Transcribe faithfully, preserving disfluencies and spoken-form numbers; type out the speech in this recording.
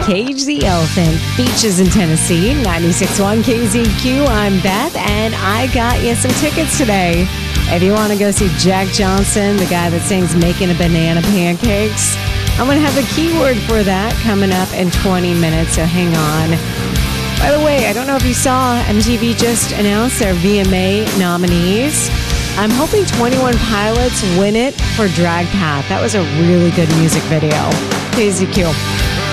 Cage the Elephant. Beaches in Tennessee, ninety-six point one K Z Q. I'm Beth, and I got you some tickets today. If you want to go see Jack Johnson, the guy that sings Making a Banana Pancakes, I'm going to have the keyword for that coming up in twenty minutes, so hang on. By the way, I don't know if you saw, M T V just announced their V M A nominees. I'm hoping twenty-one Pilots win it for Drag Path. That was a really good music video. K Z Q.